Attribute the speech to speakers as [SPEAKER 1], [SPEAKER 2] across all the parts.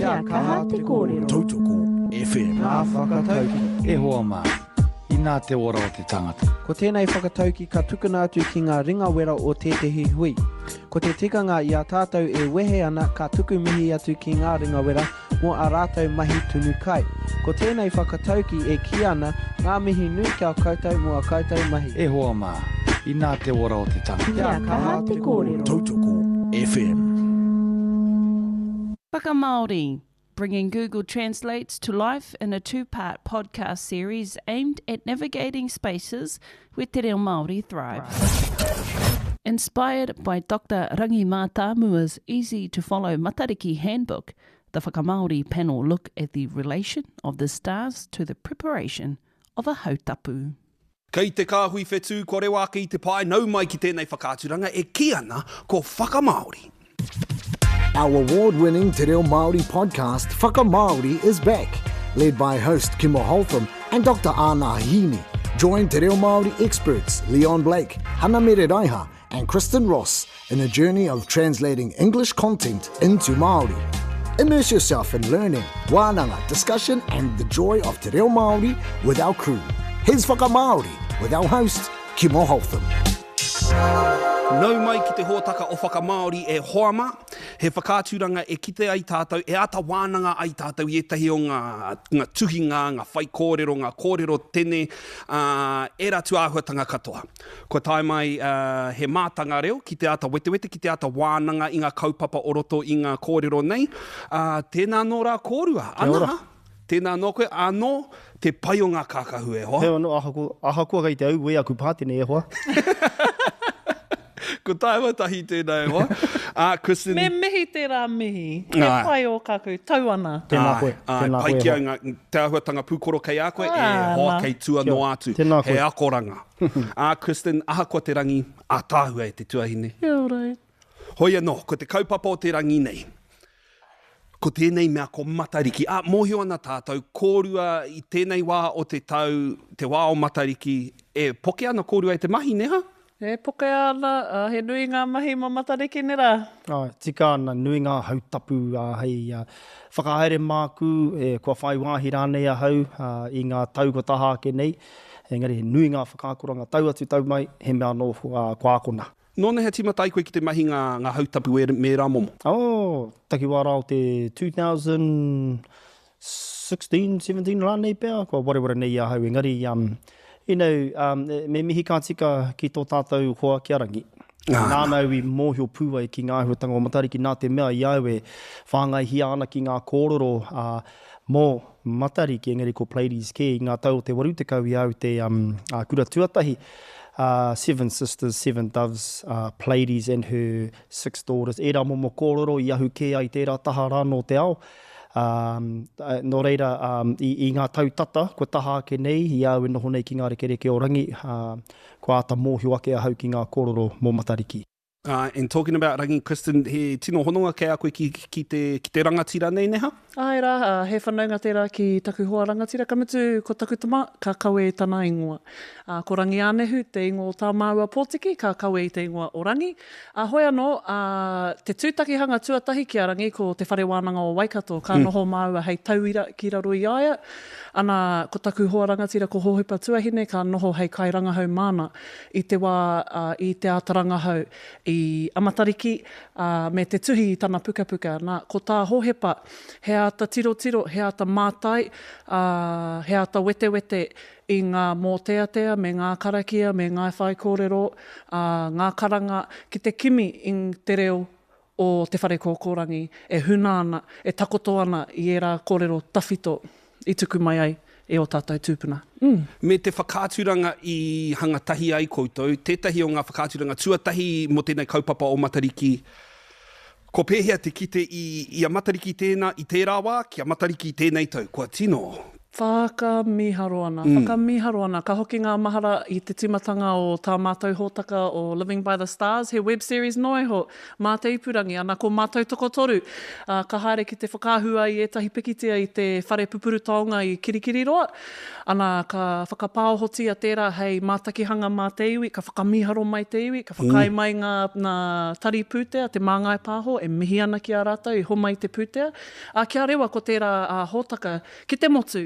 [SPEAKER 1] Kia kaha te kōrero.
[SPEAKER 2] Tautoko FM.
[SPEAKER 3] Ngā whakatauki.
[SPEAKER 4] E hoa mā, I nā te ora o te tangata.
[SPEAKER 3] Ko tēnei whakatauki ka tukuna atu ki ngā ringa wera o tētahi hui. Ko te tikanga I a tātou e wehe ana ka tuku mihi atu ki ngā ringa wera mō a rātou mahi tunu kai. Ko tēnei whakatauki e ki ana ngā mihi nui kia koutou mō a koutou mahi.
[SPEAKER 4] E hoa mā, I nā te ora o te tangata.
[SPEAKER 1] Kia kaha te kōrero.
[SPEAKER 2] Tautoko FM.
[SPEAKER 5] Whakamaori, bringing Google Translates to life in a two-part podcast series aimed at navigating spaces where te reo Māori thrives. Inspired by Dr. Rangi Mātāmua's easy-to-follow Matariki handbook, the Whakamaori panel look at the relation of the stars to the preparation of a hautapu.
[SPEAKER 6] Kei te kāhui whetū, kore wā ki te pai, nau mai ki tēnei whakāturanga, e ki ana ko Whakamaori.
[SPEAKER 2] Our award-winning Te Reo Māori podcast, Whakamaori, is back. Led by host Kimo Holtham and Dr. Ana Hini. Join Te Reo Māori experts Leon Blake, Hana Mere Raiha and Kristen Ross in a journey of translating English content into Māori. Immerse yourself in learning, wānanga, discussion and the joy of Te Reo Māori with our crew. Here's Whakamaori with our host Kimo Holtham.
[SPEAKER 6] Nau mai ki te hōtaka o Whakamaori e hoama, he whakāturanga e kite ai tātou, e ata wānanga ai tātou i etahi o ngā tuhinga, ngā whai kōrero, ngā kōrero tene, e ratu āhuatanga katoa. Ko tai mai he mātanga reo ki te ata wetewete, ki te ata wānanga i ngā kaupapa o roto i ngā kōrero nei. Tēnā nō rā kōrua, ana? Tēnā nō koe, anō, te pai o ngā kākahu e hoa.
[SPEAKER 7] Heo no, aha kua kai te au, wea ku pātene e hoa.
[SPEAKER 6] Ko taiwa tahi tēnā e hoa. Kristen...
[SPEAKER 8] Me mihi tērā mihi. He pai o kākou, tau ana.
[SPEAKER 7] Tēnā koe.
[SPEAKER 6] Pai kia te ahuatanga pūkoro kei a koe, e hoa kei tua no atu. He akoranga. Kristen, aha kua te rangi, a tāhua e te tuahine.
[SPEAKER 8] Kia ora.
[SPEAKER 6] Hoia no, ko te kaupapa o te rangi nei. Ko tēnei mea ko Matariki. Mōhio ana tātou, kōrua i tēnei wā o te tau, te wā o Matariki, e poke ana kōrua i te mahi, neha?
[SPEAKER 8] E poke ana, he nui ngā mahi ma Matariki nera.
[SPEAKER 7] Tika ana, nui ngā hautapu, hei whakahaere māku, kua whai wāhi rānei a hau, i ngā tau ko taha ke nei. Engari, he nui ngā whakākoranga tau atu tau mai, he mea no kua akona.
[SPEAKER 6] Nōna he timatai koe ki te mahi ngā hautapu me rā momo?
[SPEAKER 7] Taki wā rao te 2016, 17 rānei pēr, kua warewara nei a hau. Engari, me mihi kā tika ki tō tātou hoa kia rangi. Nānau I mōhio pūai ki ngā huatanga o Matariki, nā te mea I au e whāngai hia ana ki ngā kōrero mō Matariki, engari ko Pleiades ke I ngā tau te waru te kau I au te kura tuatahi. Seven sisters, seven doves, Pleiades and her 6 daughters. E rā momo kōrero I ahu ke ai tērā taha rā no te ao. Nō reira, I ngā tautata, ko taha ake nei, I au e noho nei ki ngā rekereke o rangi, ko ata mōhio ake a hau ki ngā kōrero mō Matariki.
[SPEAKER 6] And talking about rangi, Kristen, he tino hononga kei a koe ki te rangatira nei neha?
[SPEAKER 8] Ai rā, he whanaunga tērā ki taku hoa rangatira kamutu, ko taku tama, ka kawe e tana ingoa. Ko rangi ānehu, te ingoa o tā māua pōtiki, ka kawe I te ingoa o rangi. Hoi anō, te tūtakihanga tuatahi ki a rangi, ko te whare wānanga o Waikato, ka noho māua hei tauira ki raro I aia. Ana, ko taku hoa rangatira ko hohipa tuahine, ka noho hei kai rangahau mana I te wā, I te ātarangahau I Amatariki, me te tuhi I tana pukapuka. Nā, ko tā hohepa, he ata tiro, he ata mātai, he ata wete I ngā mōteatea, me ngā karakia, me ngā whai kōrero, ngā karanga, ki te kimi I te reo o te whare kōkorangi, e huna ana, e takoto ana I e rā kōrero tawhito I tuku mai ai e o tātou tūpuna.
[SPEAKER 6] Me te whakāturanga I hangatahi ai koutou, tētahi o ngā whakāturanga tuatahi mo tēnei kaupapa o Matariki, ko pēhea te kite I a Matariki tēnā I tērā wā, ki a Matariki tēnei tau. Kua tino,
[SPEAKER 8] Whakamiharo ana. Ka hoki ngā mahara i te timatanga o tā mātou hōtaka o Living by the Stars. He web series noi ho, mā te ipurangi, ana ko mātou toko toru. Ka haere ki te whakāhua i etahi pikitia i te whare pupuru taonga i Kirikiri roa. Ana ka whakapāohoti a tērā hei mātakihanga mā te iwi, ka whakamiharo mai te iwi, ka whakai mai ngā tari pūtea, te māngai pāho, e mihi ana ki a rātou, i homai te pūtea. Kia rewa ko tērā hōtaka, ki te motu,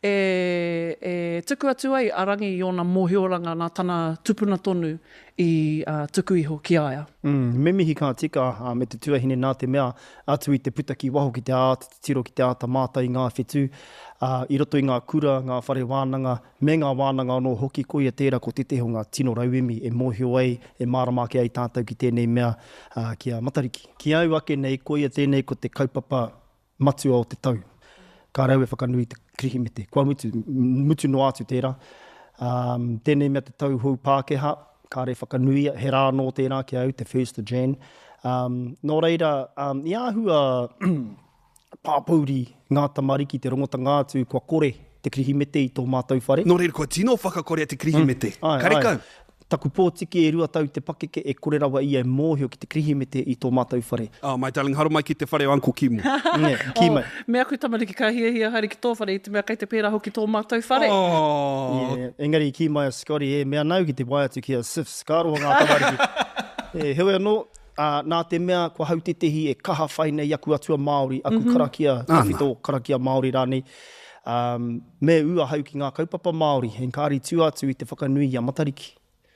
[SPEAKER 8] e tuku atu ai arangi i ona mōhioranga nā tana tupuna tonu i tuku iho ki aia.
[SPEAKER 7] Me mihi ka tika me te tuahine nā te mea atu i te puta ki waho ki te āta, te tiro ki te āta mātai ngā whetū, i roto i ngā kura, ngā whare wānanga, me ngā wānanga anō hoki koia tērā ko te teho ngā tino rauemi e mōhio ai, e māramake ai tātou ki tēnei mea kia matariki. Ki au ake nei koia tēnei ko te kaupapa matua o te tau. Ka rau e whakanui te krihimete. Kua mutu no atu tērā. Tēnei mea te tau hou Pākeha, ka re whakanui he rā no tērā ki au, te 1st of Jan. Nō reira, i āhua pāpauri ngā tamariki te rongotanga atu kua kore te krihimete i tō mātou whare.
[SPEAKER 6] Nō reira, kua tino whakakore te krihimete. Karekau.
[SPEAKER 7] Taku pōtiki e rua tau te pakeke e kore rawa ia e mōhio ki te krihimete i tō mātou whare.
[SPEAKER 6] My darling, haro mai ki te whare o Uncle Kimu.
[SPEAKER 7] Ki mai.
[SPEAKER 8] Mea kui tamariki ka hia haere ki tō whare i te mea kai te pērā hoki tō mātou whare.
[SPEAKER 7] Engari ki mai a Scotty, mea nau ki te waiatu ki a SIFS, ka aroha ngā tamariki. Hewe anō, nā te mea kua hautetehi e kaha whaine i aku atua Māori, aku karakia, tawhito karakia Māori rānei. Me ua hau ki ngā kaupapa Māori, engari tū atu i te whakanui a matariki.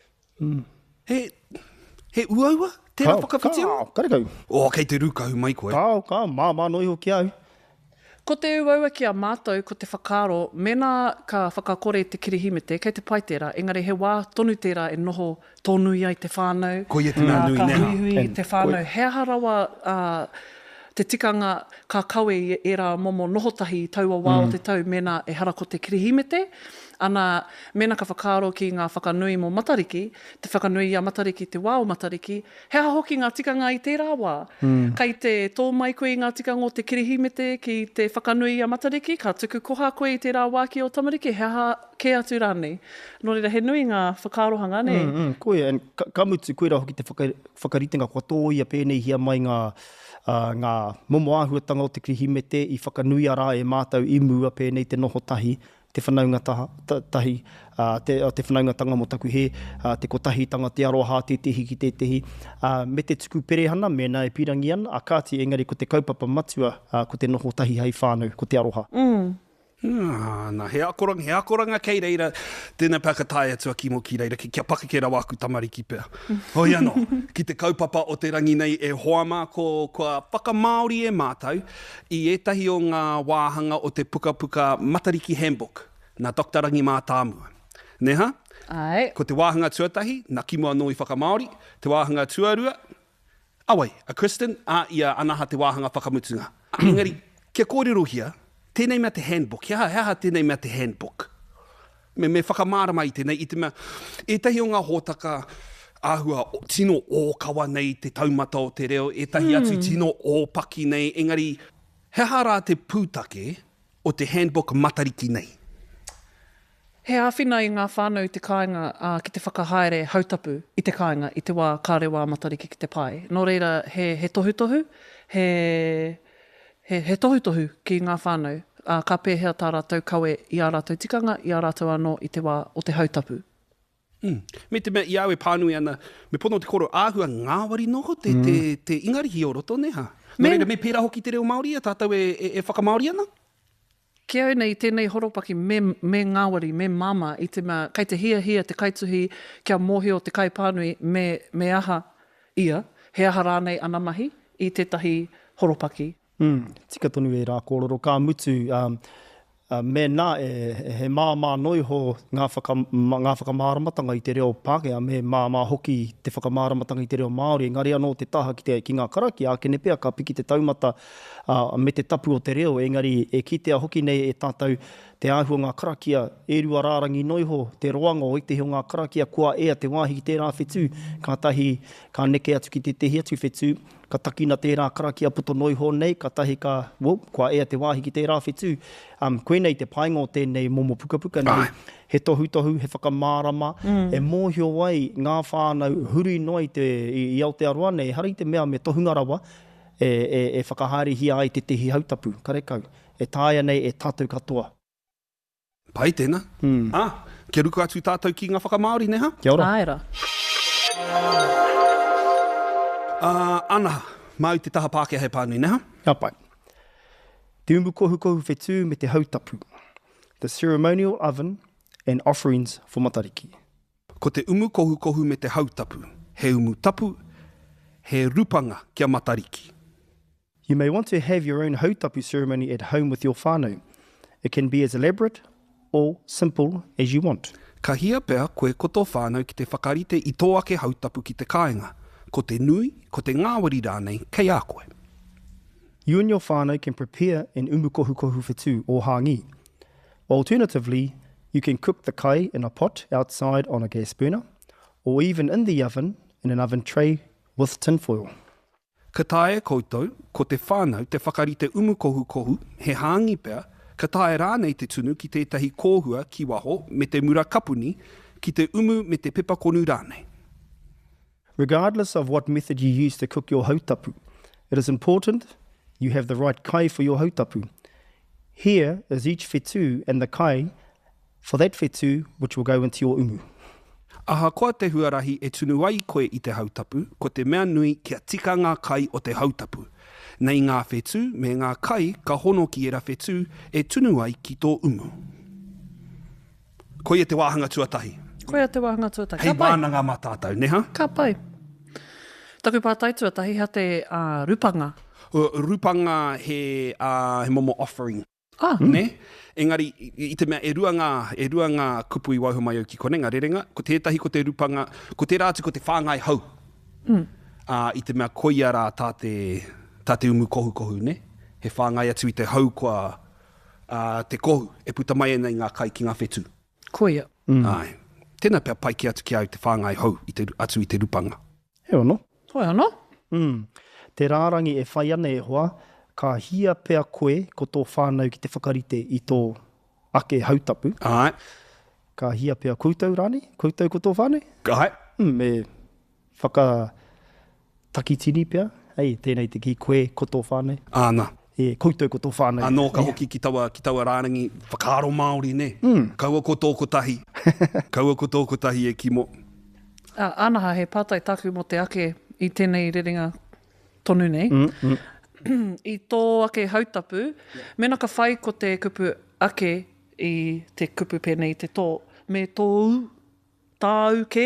[SPEAKER 6] He uaua? Tērā whakawhitia?
[SPEAKER 7] Karekau.
[SPEAKER 6] Kei te rūkahu mai koe.
[SPEAKER 7] Kā, mā noi ho ki au.
[SPEAKER 8] Ko te uaua ki a mātou, ko te whakaro, mena ka whakakore te kirihimete, kei te pai tērā, engari he wā tonu tērā e noho tōnui ai te whānau.
[SPEAKER 6] Ko ia te nā nui
[SPEAKER 8] ka
[SPEAKER 6] neha.
[SPEAKER 8] huihui te whānau. Hea harawa te tikanga ka kawe i e rā momo nohotahi taua wā o te tau, mena e hara ko te kirihimete. Ana, mena ka whakaro ki ngā whakanui mo matariki, te whakanui a matariki, te wā o matariki, hea hoki ngā tikanga i tērā wā. Kai te tō mai koe i ngā tikanga o te kirihimete ki te whakanui a matariki, ka tuku koha koe i tērā wā ki o tamariki, hea ke atu rānei. Nō reira, he nui ngā whakarohanga, ne?
[SPEAKER 7] Koe, ka mutu koe hoki te whakaritenga kua tōia pēnei hia mai ngā momo āhuatanga o te kirihimete i whakanui ara e mātou i mua pēnei te noho tahi, te whanaunga tahi, te whanaunga tanga mo taku he, te kotahi tanga te aroha te tehi ki te tehi. Me te tuku perehana, mena e pirangi ana, a kāti engari ko te kaupapa matua, ko te noho tahi hei whānau, ko te aroha.
[SPEAKER 6] Nā, he akoranga kei reira, tēnā pakatai atua ki mo ki reira, kia pakake rawa aku tamariki pēr. Hoi anō, ki te kaupapa o te rangi nei e hoama, kua whakamaori e mātou, i etahi o ngā wāhanga o te puka matariki handbook, nā Dr. Rangi mā tāmua. Neha?
[SPEAKER 8] Ai.
[SPEAKER 6] Ko te wāhanga tuatahi, nā kimua anō i whakamaori, te wāhanga tuarua, awai, a Kristen, ia anaha te wāhanga whakamutunga. Engari, kia kōrero hia, tēnei mea te handbook, hea tēnei mea te handbook. Me whakamāra mai tēnei, i te mea, etahi o ngā hōtaka āhua tino ōkawa nei te taumata o te reo, etahi atu tino ōpaki nei, engari, hea rā te pūtake o te handbook matariki nei.
[SPEAKER 8] He āwhina i ngā whānau te kāinga ki te whakahaere hautapu i te kāinga, i te wā kārewā matariki ki te pai. Nō reira, he tohutohu, he tohutohu ki ngā whānau, ka pēhea tā rātou kawe i ā rātou tikanga, i ā rātou anō i te wā o te hautapu.
[SPEAKER 6] Me te mea i aue pānui ana, me pono te koro āhua ngāwari noho te ingarihi o roto, neha? Me pērā hoki te reo Māori, a tātou e whakamaori ana?
[SPEAKER 8] Kia au nei, tēnei horopaki me ngāwari, me mama, i te mea, kai te hia, te kaituhi, kia mōhio te kai pānui, me aha ia, he aha rānei ana mahi, i tētahi horopaki.
[SPEAKER 7] Tika tonu e rā kōrero, ka mutu, me nā he māmā noi ho ngā whakamāramatanga i te reo Pākehā, me māmā hoki te whakamāramatanga i te reo Māori, engari anō te taha ki ngā karaki, a kene pēa ka piki te taumata me te tapu o te reo, engari e kitea hoki nei e tātou te āhua ngā karakia, e rua rārangi noiho, te roanga o te ngā karakia, kua ea te wāhi ki tērā whetū, ka tahi, ka neke atu ki te tehi atu whetū, ka takina tērā karakia puto noiho nei, ka tahi kua ea te wāhi ki tērā whetū. Koenei te painga o tēnei momo puka nei, he tohu, he whakamārama, e mōhio wai ngā whānau huri noi i Aotearoa nei, hari te mea me tohunga rawa, e whakahaere hi ai te tehi hautapu, karekau. E tāia nei e tātou katoa.
[SPEAKER 6] Pai tēnā. Kia ruku atu tātou ki ngā whakamaori, neha?
[SPEAKER 7] Kia ora.
[SPEAKER 8] Aira.
[SPEAKER 6] Ana, mau te taha Pākehā he pānui, neha?
[SPEAKER 7] Kia pai. Te umu kohu whetū me te hautapu. The ceremonial oven and offerings for Matariki.
[SPEAKER 6] Ko te umu kohu me te hautapu. He umu tapu, he rupanga kia Matariki.
[SPEAKER 7] You may want to have your own hautapu ceremony at home with your whānau. It can be as elaborate or simple as you want.
[SPEAKER 6] Ka hia pea koe koto whānau ki te whakarite i tō ake hautapu ki te kāinga. Ko te nui, ko te ngāwari rānei, kei a koe.
[SPEAKER 7] You and your whānau can prepare an umu kohu whetū or hāngi. Alternatively, you can cook the kai in a pot outside on a gas burner, or even in the oven in an oven tray with tinfoil.
[SPEAKER 6] Ka tae koutou, ko te whānau te whakarite umu kohu, he hāngi pea, ka tae rānei te tunu ki tētahi kōhua ki waho me te mura kapuni ki te umu me te pepakonu rānei.
[SPEAKER 7] Regardless of what method you use to cook your hautapu, it is important you have the right kai for your hautapu. Here is each whetū and the kai for that whetū which will go into your umu.
[SPEAKER 6] Aha koa te huarahi e tunu ai koe i te hautapu, ko te mea nui kia tika ngā kai o te hautapu. Nei ngā whetū me ngā kai ka hono ki era whetū e tunu ai ki tō umu. Koe te wāhanga tuatahi.
[SPEAKER 8] Koe te wāhanga tuatahi.
[SPEAKER 6] Hei mānanga mātātau, neha?
[SPEAKER 8] Ka pai. Taku pātai tuatahi ha te rupanga.
[SPEAKER 6] Rupanga he momo offering. Ne? Engari, i te mea, e rua ngā kupu i waiho mai au ki kone, ngā rerenga, ko tētahi ko te rupanga, ko te rātu ko te whāngai hau. I te mea koia rā tā te umu kohu, ne? He whāngai atu i te hau kua te kohu, e puta mai nei ngā kai ki ngā whetū.
[SPEAKER 8] Koia.
[SPEAKER 6] Ai. Tēnā pia pai ki atu ki au te whāngai hau atu i te rupanga.
[SPEAKER 7] He ono.
[SPEAKER 8] Hoi ano?
[SPEAKER 7] Te rārangi e whai ana e hoa, ka hia pea koe ko tō whānau ki te whakarite i tō ake hautapu.
[SPEAKER 6] Ai.
[SPEAKER 7] Ka hia pea koutou rāni, koutou ko tō whānau.
[SPEAKER 6] Ai.
[SPEAKER 7] Me whakatakitini pea, hei, tēnei te ki koe ko tō whānau.
[SPEAKER 6] Āna.
[SPEAKER 7] E koutou ko tō whānau.
[SPEAKER 6] Anō ka hoki ki taua rārangi whakaaro Māori, ne? Kaua ko tō kotahi. Kaua ko tō kotahi e kimo.
[SPEAKER 8] Anaha he pātai taku mo te ake i tēnei rerenga tonu nei. I tō ake hautapu, mena ka whai ko te kupu ake i te kupu pēnei te tō, me tō tāu ke?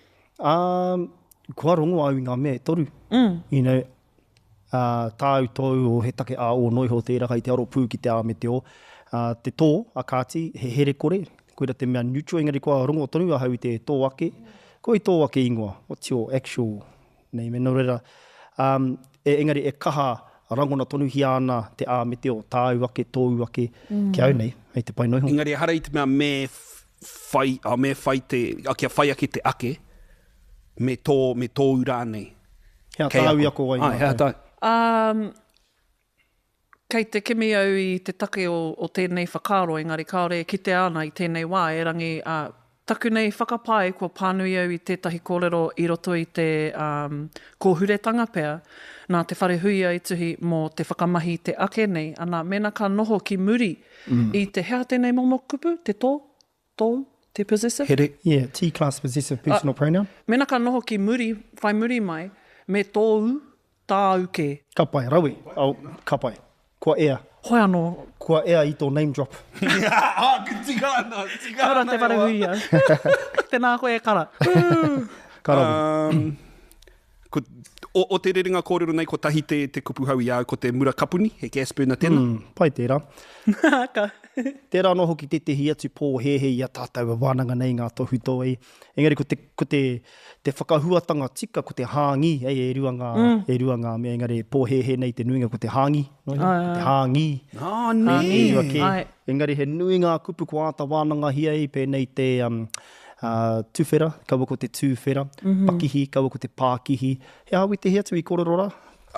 [SPEAKER 7] Kua rongo au ngā mea toru. You know, tāu tōu o he take a o noiho tērā kai te aro pū ki te a me te o. Te tō, a kāti, he here kore, koera te mea neutral, engari kua rongo tonu a hau i te tō ake. Ko i tō ake ingoa, what's your actual name? E no reira, engari e kaha rangona tonu hi ana te a me te o tāu ake, tōu ake, ki au nei, hei te pai noiho.
[SPEAKER 6] Engari hara i te mea me whai te, kia whai ake te ake, me tōu rānei.
[SPEAKER 7] Hea tāu i ako wai.
[SPEAKER 6] Hea tāu.
[SPEAKER 8] Kei te kimi au i te take o tēnei whakaaro, engari kaore ki te ana i tēnei wā, e rangi taku nei whakapai kua pānui au i tētahi kōrero i roto i te kōhuretanga pea, nā te whare huia i tuhi mō te whakamahi te ake nei, ana mena ka noho ki muri i te hea tēnei momo kupu, te tō, te possessive?
[SPEAKER 6] Here.
[SPEAKER 7] Yeah, T-class possessive personal pronoun.
[SPEAKER 8] Mena ka noho ki muri, whai muri mai, me tōu tāu ke.
[SPEAKER 7] Ka pai, rawe, ka pai. Kua ea.
[SPEAKER 8] Hoi anō.
[SPEAKER 7] Kua ea i tō name drop.
[SPEAKER 6] Tika ana.
[SPEAKER 8] Kara te whare huia. Tēnā koe e kara.
[SPEAKER 7] Karawi.
[SPEAKER 6] O te rerenga kōrero nei, ko tahi te kupu hau i au, ko te Murakapuni, he Gaspurna tēnā.
[SPEAKER 7] Pai tērā. Tērā no hoki te tehi atu pō hehe i a tātou wānanga nei ngā tohu toi. Engari, ko te whakahuatanga tika, ko te hāngi, e rua ngā mea, engari, pō hehe nei te nuinga, ko te hāngi. No? Te hāngi.
[SPEAKER 6] Nei.
[SPEAKER 7] Engari, he nui ngā kupu ko āta wānanga hiei, pēnei te tuwhera, kaua ko te tuwhera, pakihi, kaua ko te pākihi. He hawi te hea tu i kōrero rā?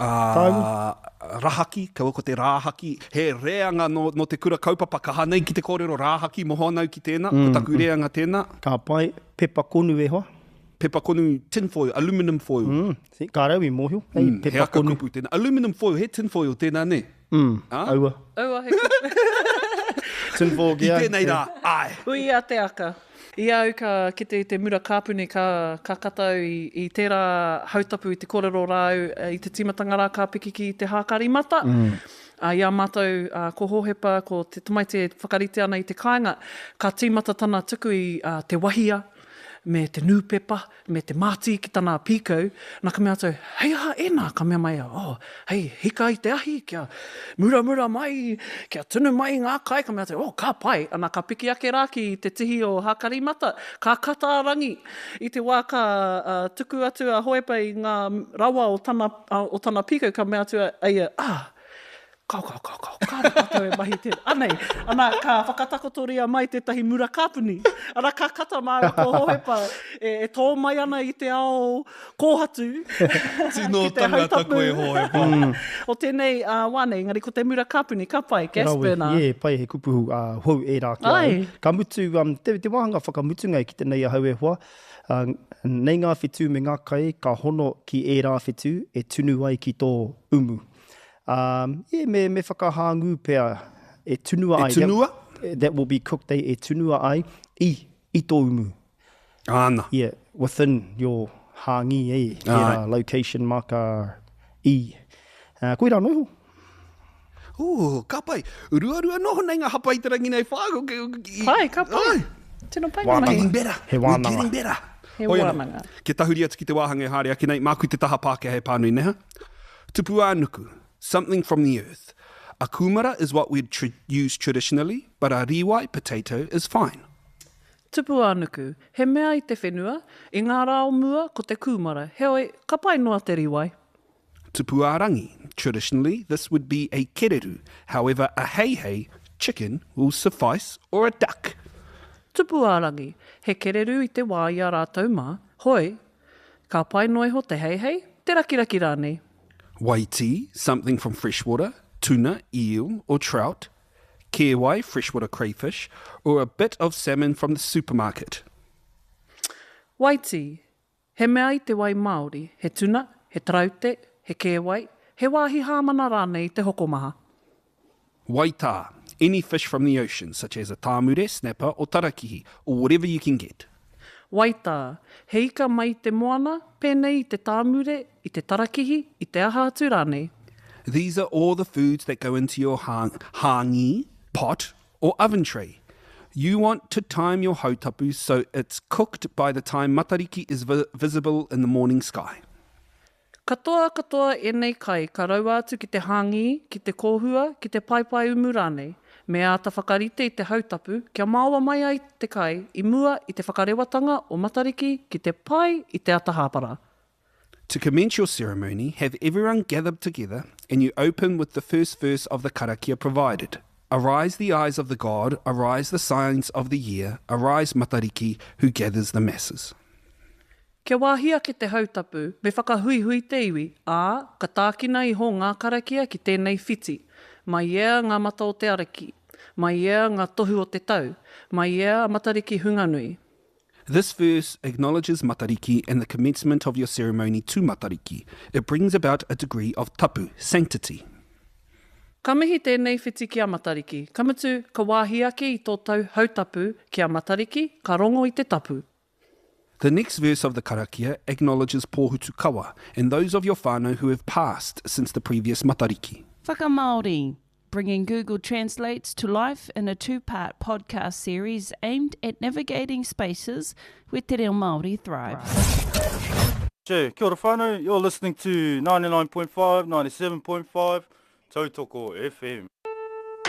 [SPEAKER 6] Rahaki, kaua ko te rāhaki. He reanga no te kura kaupapa ka hanei ki te kōrero rāhaki moho anau ki tēnā, ko taku reanga tēnā.
[SPEAKER 7] Ka pai, pepa konu e hoa.
[SPEAKER 6] Pepa konu tin foil, aluminum foil.
[SPEAKER 7] Ka rau i mōhio,
[SPEAKER 6] He aka kupu tēnā. Aluminum foil, he tin foil tēnā ne?
[SPEAKER 7] Aua.
[SPEAKER 8] Aua, he kupu.
[SPEAKER 7] Tin foil
[SPEAKER 6] I
[SPEAKER 7] kia.
[SPEAKER 6] tēnei rā, ai.
[SPEAKER 8] Ui a te aka. I au ki te Murakapuni ka katau i tērā hautapu i te kōrero rau, i te timatanga rā ka piki ki te hākarimata. Ia mātou ko hohepa, ko te tamaite whakarite ana i te kāinga, ka tīmata tana tuku i te wahia, me te nūpepa, me te māti ki tana pīkau, nā ka mea tau, hei aha, ena, ka mea mai, hei, hika i te ahi, kia mura mai, kia tunu mai ngā kai, ka mea tau, ka pai, ana ka piki ake rā ki te tihi o Hakarimata, ka katarangi, i te wā ka tuku atu a hoepa i ngā rawa o tana pīkau, ka mea atu eia, kau, kāra e mahi te. Anei, ana ka whakatakotoria mai te tahi Murakapuni. Ana ka kata mai ko hohepa e tō mai ana i te ao kōhatu.
[SPEAKER 6] Tino tangata koe hohepa.
[SPEAKER 8] O tēnei wane, ngari ko te Murakapuni, ka pai, Gaspurna.
[SPEAKER 7] Ie, pai he kupu hou e rā ki au. Ka mutu, te wāhanga whakamutunga ki te nei a hau e hoa. Nei ngā whetū me ngā kai, ka hono ki e rā whetū, e tunu ai ki tō umu. Me whakahāngu pēr e tunua ai.
[SPEAKER 6] E tunua?
[SPEAKER 7] That will be cooked e tunua ai I tō umu.
[SPEAKER 6] Ana.
[SPEAKER 7] Yeah, within your hāngi location marker I. Koe rā noho?
[SPEAKER 6] Ka pai. Urua noho nei ngā hapa I te rangi nei whāgo.
[SPEAKER 8] Pai, ka pai. Tino pai
[SPEAKER 6] We're
[SPEAKER 8] mai.
[SPEAKER 6] getting better.
[SPEAKER 7] He
[SPEAKER 6] We're
[SPEAKER 7] wānanga.
[SPEAKER 6] getting better.
[SPEAKER 8] He
[SPEAKER 6] Oia,
[SPEAKER 8] wānanga.
[SPEAKER 6] Ke tahuri atu ki te wāhanga e haere aki nei, māku te taha Pākehā he pānui neha. Tupu ānuku. Something from the earth. A kumara is what we'd use traditionally, but a riwai potato is fine.
[SPEAKER 8] Tupu ānuku, he mea I te whenua, I ngā rao mua ko te kūmara. Heoi, ka pai noa te riwai.
[SPEAKER 6] Tupu ārangi. Traditionally, this would be a kereru. However, a hei chicken will suffice, or a duck.
[SPEAKER 8] Tupu ārangi, he kereru I te wā I a rātou mā. Hoi, ka pai noe ho te hei, te rakiraki rānei.
[SPEAKER 6] Waiti, something from freshwater, tuna, eel, or trout. Kewai, freshwater crayfish, or a bit of salmon from the supermarket.
[SPEAKER 8] Waiti, he mea I te wai Māori, he tuna, he traute, he kewai, he wāhi hāmana rānei te hokomaha.
[SPEAKER 6] Waita, any fish from the ocean, such as a tāmure, snapper, or tarakihi, or whatever you can get.
[SPEAKER 8] Waita, he ika mai te moana, pēnei I te tāmure, I te tarakihi, I te aha atu rānei.
[SPEAKER 6] These are all the foods that go into your hāngi, pot, or oven tray. You want to time your hautapu so it's cooked by the time matariki is visible in the morning sky.
[SPEAKER 8] Katoa e nei kai, ka raua atu ki te hāngi, ki te kōhua, ki te paipai umu rānei. Me āta whakarite I te hautapu, kia māua mai ai te kai, I mua I te whakarewatanga o matariki, ki te pai I te ata hāpara.
[SPEAKER 6] To commence your ceremony, have everyone gathered together and you open with the first verse of the karakia provided. Arise the eyes of the god, arise the signs of the year, arise matariki who gathers the masses.
[SPEAKER 8] Kia wāhia ki te hautapu, me whakahuihui te iwi, ka tākina I ho ngā karakia ki tēnei whiti. Mai ea ngā mata o te araki, mai ea ngā tohu o te tau, mai ea matariki hunganui.
[SPEAKER 6] This verse acknowledges matariki and the commencement of your ceremony to matariki. It brings about a degree of tapu, sanctity.
[SPEAKER 8] Ka mihi tēnei whiti ki a matariki. Ka mutu, ka wāhia ki I tō tau hautapu ki a matariki, ka rongo I te tapu.
[SPEAKER 6] The next verse of the karakia acknowledges pōhutukawa and those of your whānau who have passed since the previous matariki.
[SPEAKER 5] Whakamāori, bringing Google Translates to life in a two-part podcast series aimed at navigating spaces where te reo Māori thrives.
[SPEAKER 9] Kia ora whānau, you're listening to 99.5, 97.5, Tautoko FM.